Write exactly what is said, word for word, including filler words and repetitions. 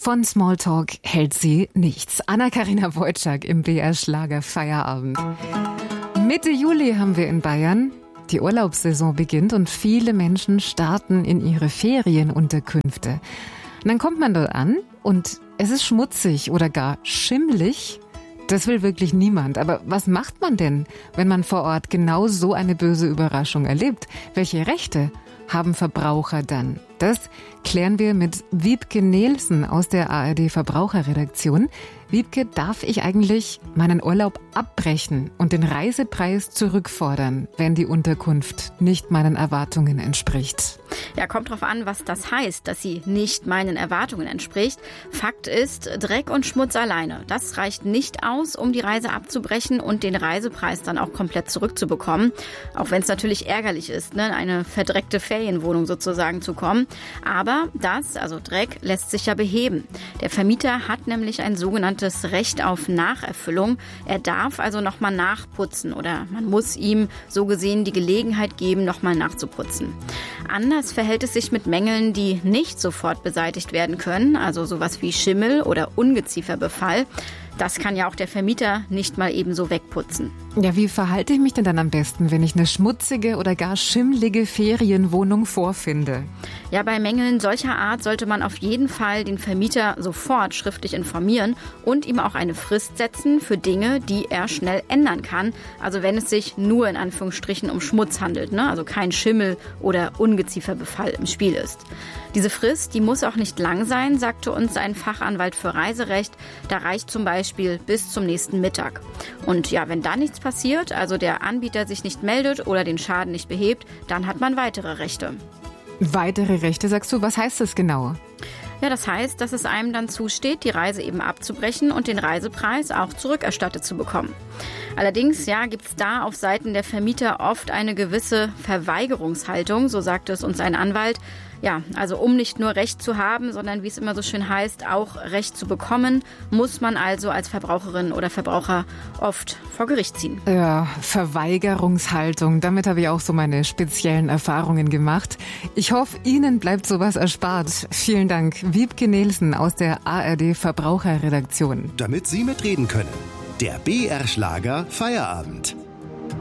Von Smalltalk hält sie nichts. Anna-Karina Wojcik im B R-Schlager Feierabend. Mitte Juli haben wir in Bayern. Die Urlaubssaison beginnt und viele Menschen starten in ihre Ferienunterkünfte. Und dann kommt man dort an und es ist schmutzig oder gar schimmlig. Das will wirklich niemand. Aber was macht man denn, wenn man vor Ort genau so eine böse Überraschung erlebt? Welche Rechte haben Verbraucher dann? Das klären wir mit Wiebke Nielsen aus der A R D Verbraucherredaktion. Wiebke, darf ich eigentlich meinen Urlaub abbrechen und den Reisepreis zurückfordern, wenn die Unterkunft nicht meinen Erwartungen entspricht? Ja, kommt drauf an, was das heißt, dass sie nicht meinen Erwartungen entspricht. Fakt ist, Dreck und Schmutz alleine, das reicht nicht aus, um die Reise abzubrechen und den Reisepreis dann auch komplett zurückzubekommen. Auch wenn es natürlich ärgerlich ist, ne, eine verdreckte Ferienwohnung sozusagen zu kommen. Aber das, also Dreck, lässt sich ja beheben. Der Vermieter hat nämlich ein sogenanntes Recht auf Nacherfüllung. Er darf also nochmal nachputzen oder man muss ihm so gesehen die Gelegenheit geben, nochmal nachzuputzen. Anders verhält es sich mit Mängeln, die nicht sofort beseitigt werden können, also sowas wie Schimmel oder Ungezieferbefall. Das kann ja auch der Vermieter nicht mal eben so wegputzen. Ja, wie verhalte ich mich denn dann am besten, wenn ich eine schmutzige oder gar schimmlige Ferienwohnung vorfinde? Ja, bei Mängeln solcher Art sollte man auf jeden Fall den Vermieter sofort schriftlich informieren und ihm auch eine Frist setzen für Dinge, die er schnell ändern kann. Also wenn es sich nur in Anführungsstrichen um Schmutz handelt, ne? Also kein Schimmel oder Ungezieferbefall im Spiel ist. Diese Frist, die muss auch nicht lang sein, sagte uns ein Fachanwalt für Reiserecht. Da reicht zum Beispiel bis zum nächsten Mittag. Und ja, wenn da nichts passiert, also der Anbieter sich nicht meldet oder den Schaden nicht behebt, dann hat man weitere Rechte. Weitere Rechte, sagst du? Was heißt das genau? Ja, das heißt, dass es einem dann zusteht, die Reise eben abzubrechen und den Reisepreis auch zurückerstattet zu bekommen. Allerdings, ja, gibt es da auf Seiten der Vermieter oft eine gewisse Verweigerungshaltung, so sagte es uns ein Anwalt. Ja, also um nicht nur Recht zu haben, sondern wie es immer so schön heißt, auch Recht zu bekommen, muss man also als Verbraucherin oder Verbraucher oft vor Gericht ziehen. Ja, Verweigerungshaltung, damit habe ich auch so meine speziellen Erfahrungen gemacht. Ich hoffe, Ihnen bleibt sowas erspart. Vielen Dank, Wiebke Nielsen aus der A R D Verbraucherredaktion. Damit Sie mitreden können, der B R-Schlager Feierabend.